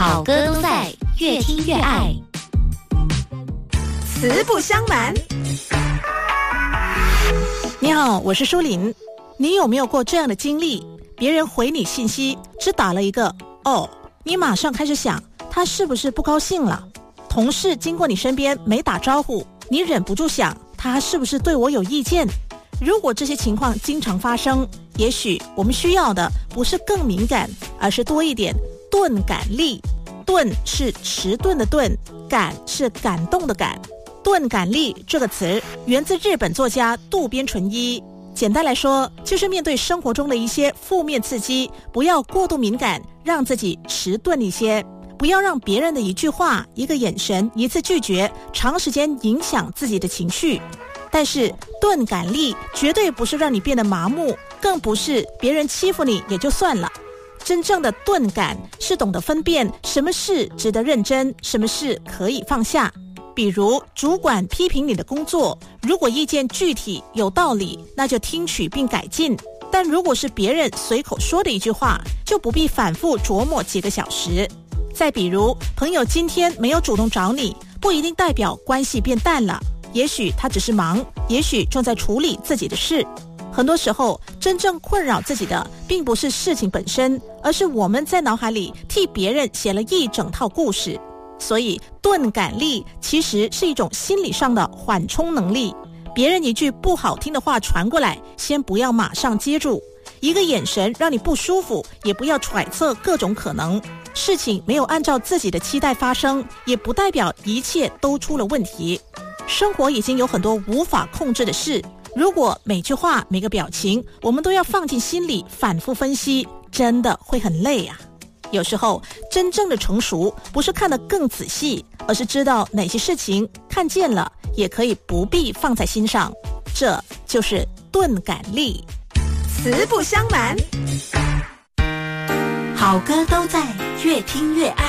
好歌都在，越听越爱。 慈不相瞒。你好，我是舒琳。你有没有过这样的经历？别人回你信息只打了一个哦，你马上开始想他是不是不高兴了？同事经过你身边没打招呼，你忍不住想他是不是对我有意见？如果这些情况经常发生，也许我们需要的不是更敏感，而是多一点钝感力。钝是迟钝的钝，感是感动的感。钝感力这个词源自日本作家渡边淳一。简单来说，就是面对生活中的一些负面刺激，不要过度敏感，让自己迟钝一些，不要让别人的一句话、一个眼神、一次拒绝，长时间影响自己的情绪。但是钝感力绝对不是让你变得麻木，更不是别人欺负你也就算了。真正的钝感是懂得分辨什么事值得认真，什么事可以放下。比如主管批评你的工作，如果意见具体有道理，那就听取并改进，但如果是别人随口说的一句话，就不必反复琢磨几个小时。再比如朋友今天没有主动找你，不一定代表关系变淡了，也许他只是忙，也许正在处理自己的事。很多时候真正困扰自己的并不是事情本身，而是我们在脑海里替别人写了一整套故事。所以钝感力其实是一种心理上的缓冲能力。别人一句不好听的话传过来，先不要马上接住，一个眼神让你不舒服，也不要揣测各种可能。事情没有按照自己的期待发生，也不代表一切都出了问题。生活已经有很多无法控制的事，如果每句话每个表情我们都要放进心里反复分析，真的会很累啊。有时候真正的成熟不是看得更仔细，而是知道哪些事情看见了也可以不必放在心上，这就是钝感力。 慈不相瞒，好歌都在，越听越爱。